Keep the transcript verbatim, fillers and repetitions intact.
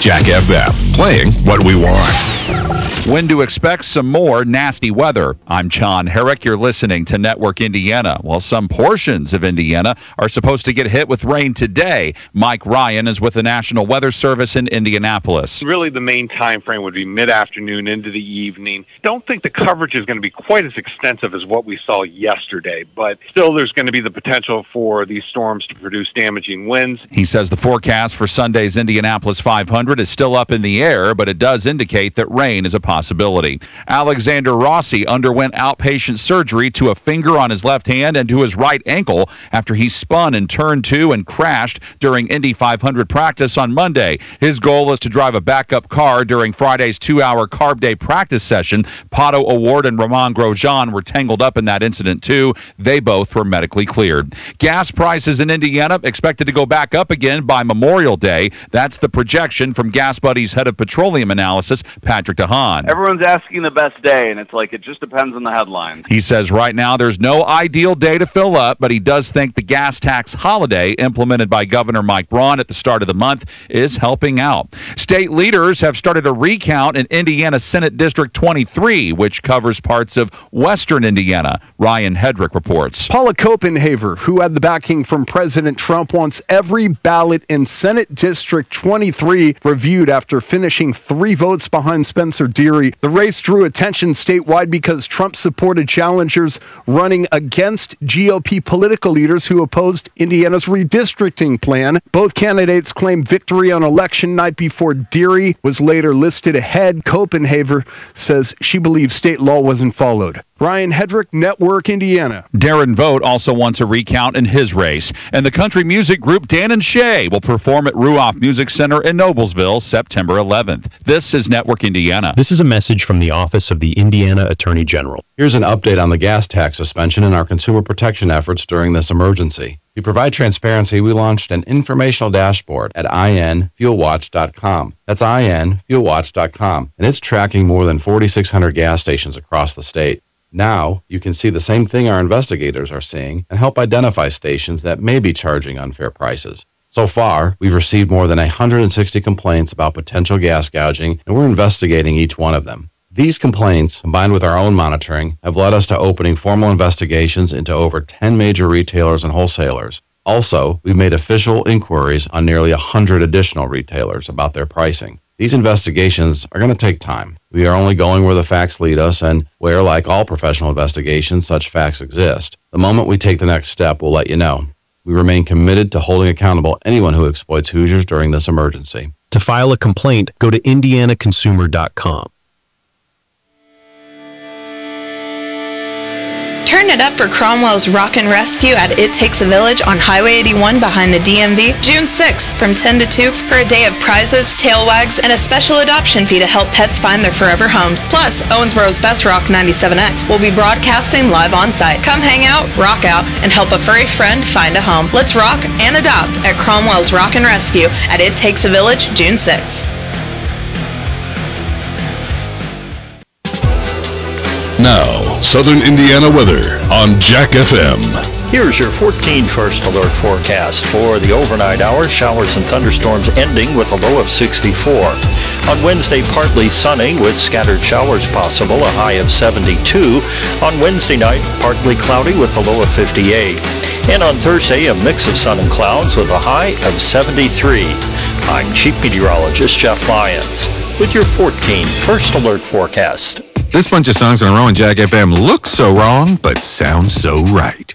Jack F M, playing what we want. When to expect some more nasty weather. I'm John Herrick. You're listening to Network Indiana. Well, some portions of Indiana are supposed to get hit with rain today. Mike Ryan is with the National Weather Service in Indianapolis. Really, the main time frame would be mid-afternoon into the evening. Don't think the coverage is going to be quite as extensive as what we saw yesterday, but still there's going to be the potential for these storms to produce damaging winds. He says the forecast for Sunday's Indianapolis five hundred is still up in the air, but it does indicate that rain is a possibility. Alexander Rossi underwent outpatient surgery to a finger on his left hand and to his right ankle after he spun in turn two and crashed during Indy five hundred practice on Monday. His goal is to drive a backup car during Friday's two-hour Carb Day practice session. Pato O'Ward and Romain Grosjean were tangled up in that incident too. They both were medically cleared. Gas prices in Indiana expected to go back up again by Memorial Day. That's the projection from Gas Buddy's head of petroleum analysis, Patrick DeHaan. Everyone's asking the best day, and it's like it just depends on the headlines. He says right now there's no ideal day to fill up, but he does think the gas tax holiday implemented by Governor Mike Braun at the start of the month is helping out. State leaders have started a recount in Indiana Senate District twenty-three, which covers parts of western Indiana. Ryan Hedrick reports. Paula Copenhaver, who had the backing from President Trump, wants every ballot in Senate District twenty-three reviewed after finishing three votes behind Spencer Deary. The race drew attention statewide because Trump-supported challengers running against G O P political leaders who opposed Indiana's redistricting plan. Both candidates claimed victory on election night before Deary was later listed ahead. Copenhaver says she believes state law wasn't followed. Ryan Hedrick, Network Indiana. Darren Vogt also wants a recount in his race. And the country music group Dan and Shay will perform at Ruoff Music Center in Noblesville September eleventh. This is Network Indiana. This is a message from the Office of the Indiana Attorney General. Here's an update on the gas tax suspension and our consumer protection efforts during this emergency. To provide transparency, we launched an informational dashboard at I N fuel watch dot com. That's I N fuel watch dot com, and it's tracking more than forty-six hundred gas stations across the state. Now, you can see the same thing our investigators are seeing and help identify stations that may be charging unfair prices. So far, we've received more than one hundred sixty complaints about potential gas gouging, and we're investigating each one of them. These complaints, combined with our own monitoring, have led us to opening formal investigations into over ten major retailers and wholesalers. Also, we've made official inquiries on nearly one hundred additional retailers about their pricing. These investigations are going to take time. We are only going where the facts lead us and where, like all professional investigations, such facts exist. The moment we take the next step, we'll let you know. We remain committed to holding accountable anyone who exploits Hoosiers during this emergency. To file a complaint, go to indiana consumer dot com. Turn it up for Cromwell's Rock and Rescue at It Takes a Village on Highway eighty-one behind the D M V, June sixth from ten to two for a day of prizes, tail wags, and a special adoption fee to help pets find their forever homes. Plus, Owensboro's Best Rock ninety-seven X will be broadcasting live on site. Come hang out, rock out, and help a furry friend find a home. Let's rock and adopt at Cromwell's Rock and Rescue at It Takes a Village, June sixth. Now, Southern Indiana weather on Jack F M. Here's your fourteen First Alert forecast for the overnight hours. Showers and thunderstorms ending with a low of sixty-four. On Wednesday, partly sunny with scattered showers possible, a high of seventy-two. On Wednesday night, partly cloudy with a low of fifty-eight. And on Thursday, a mix of sun and clouds with a high of seventy-three. I'm Chief Meteorologist Jeff Lyons with your fourteen First Alert forecast. This bunch of songs in a row on Jack F M looks so wrong, but sounds so right.